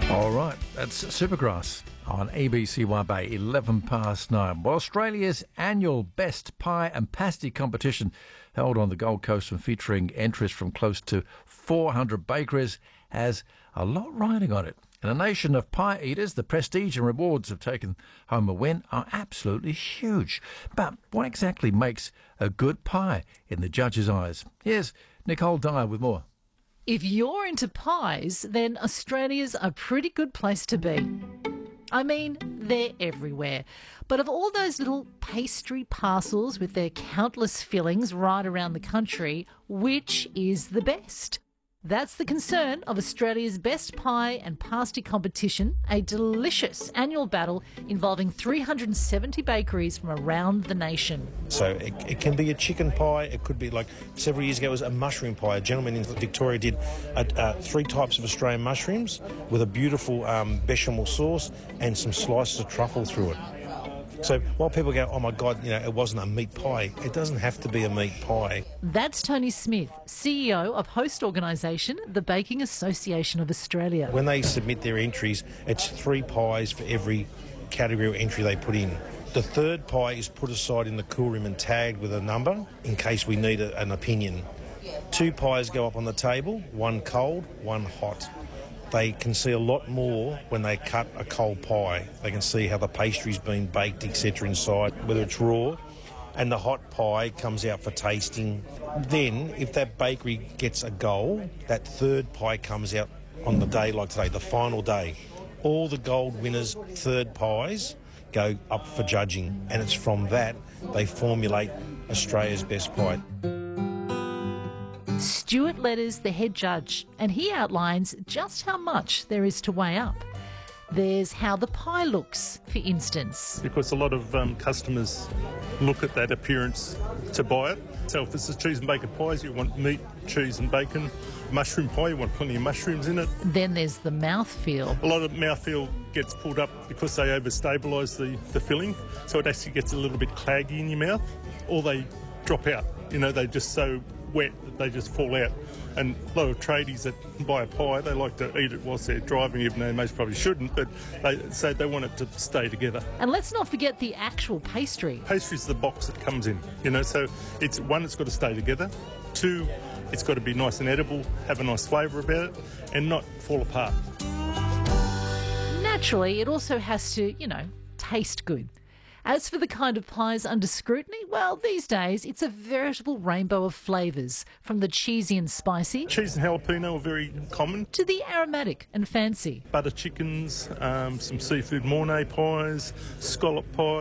All right, that's Supergrass on ABC One Bay, 11 past 9. Well, Australia's annual Best Pie and Pasty competition, held on the Gold Coast and featuring entries from close to 400 bakeries, has a lot riding on it. In a nation of pie eaters, the prestige and rewards of taking home a win are absolutely huge. But what exactly makes a good pie in the judges' eyes? Here's Nicole Dyer with more. If you're into pies, then Australia's a pretty good place to be. I mean, they're everywhere. But of all those little pastry parcels with their countless fillings right around the country, which is the best? That's the concern of Australia's Best Pie and Pasty competition, a delicious annual battle involving 370 bakeries from around the nation. So it can be a chicken pie, it could be like several years ago it was a mushroom pie. A gentleman in Victoria did 3 types of Australian mushrooms with a beautiful bechamel sauce and some slices of truffle through it. So while people go, oh my God, it wasn't a meat pie, it doesn't have to be a meat pie. That's Tony Smith, CEO of host organisation, the Baking Association of Australia. When they submit their entries, it's 3 pies for every category or entry they put in. The third pie is put aside in the cool room and tagged with a number in case we need an opinion. 2 pies go up on the table, 1 cold, 1 hot. They can see a lot more when they cut a cold pie. They can see how the pastry's been baked, etc. inside, whether it's raw. And the hot pie comes out for tasting. Then, if that bakery gets a gold, that third pie comes out on the day like today, the final day. All the gold winners' third pies go up for judging. And it's from that they formulate Australia's best pie. Stuart Letter's the head judge, and he outlines just how much there is to weigh up. There's how the pie looks, for instance. Because a lot of customers look at that appearance to buy it. So if it's a cheese and bacon pies, you want meat, cheese and bacon. Mushroom pie, you want plenty of mushrooms in it. Then there's the mouthfeel. A lot of mouthfeel gets pulled up because they overstabilise the filling, so it actually gets a little bit claggy in your mouth, or they drop out. They're just so wet that they just fall out. And a lot of tradies that buy a pie, they like to eat it whilst they're driving, even though they most probably shouldn't, but they say they want it to stay together. And let's not forget the actual pastry. Pastry's the box that comes in, so it's 1, it's got to stay together. 2, it's got to be nice and edible, have a nice flavour about it, and not fall apart. Naturally, it also has to, taste good. As for the kind of pies under scrutiny, well, these days it's a veritable rainbow of flavours, from the cheesy and spicy, cheese and jalapeno are very common, to the aromatic and fancy. Butter chickens, some seafood Mornay pies, scallop pie.